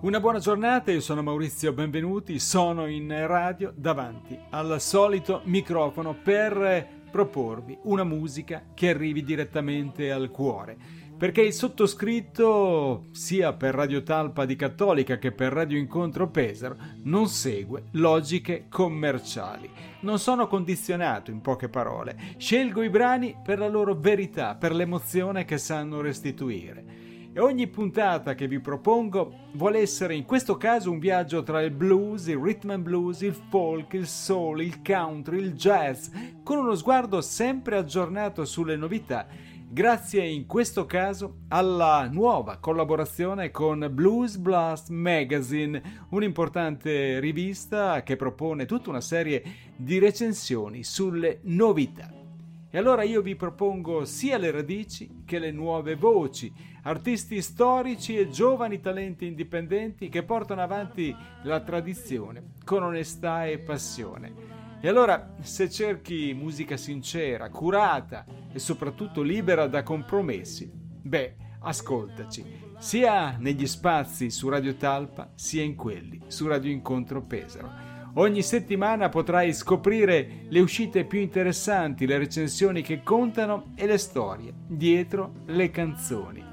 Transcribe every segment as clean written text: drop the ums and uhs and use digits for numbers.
Una buona giornata, io sono Maurizio, benvenuti, sono in radio davanti al solito microfono per proporvi una musica che arrivi direttamente al cuore, perché il sottoscritto, sia per Radio Talpa di Cattolica che per Radio Incontro Pesaro, non segue logiche commerciali. Non sono condizionato, in poche parole, scelgo i brani per la loro verità, per l'emozione che sanno restituire. E ogni puntata che vi propongo vuole essere in questo caso un viaggio tra il blues, il rhythm and blues, il folk, il soul, il country, il jazz, con uno sguardo sempre aggiornato sulle novità, grazie in questo caso alla nuova collaborazione con Blues Blast Magazine, un'importante rivista che propone tutta una serie di recensioni sulle novità. E allora io vi propongo sia le radici che le nuove voci, artisti storici e giovani talenti indipendenti che portano avanti la tradizione con onestà e passione. E allora, se cerchi musica sincera, curata e soprattutto libera da compromessi, ascoltaci, sia negli spazi su Radio Talpa, sia in quelli su Radio Incontro Pesaro. Ogni settimana potrai scoprire le uscite più interessanti, le recensioni che contano e le storie dietro le canzoni.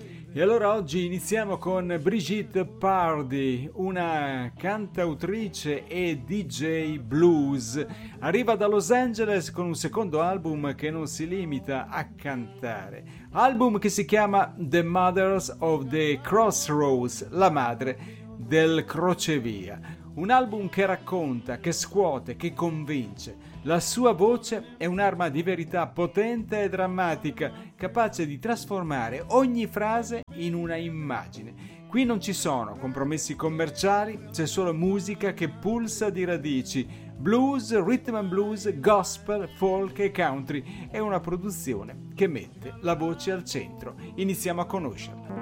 E allora oggi iniziamo con Brigitte Pardy, una cantautrice e DJ blues. Arriva da Los Angeles con un secondo album che non si limita a cantare. Album che si chiama The Mothers of the Crossroads, la madre del crocevia. Un album che racconta, che scuote, che convince. La sua voce è un'arma di verità potente e drammatica, capace di trasformare ogni frase in una immagine. Qui non ci sono compromessi commerciali, c'è solo musica che pulsa di radici. Blues, rhythm and blues, gospel, folk e country. È una produzione che mette la voce al centro. Iniziamo a conoscerla.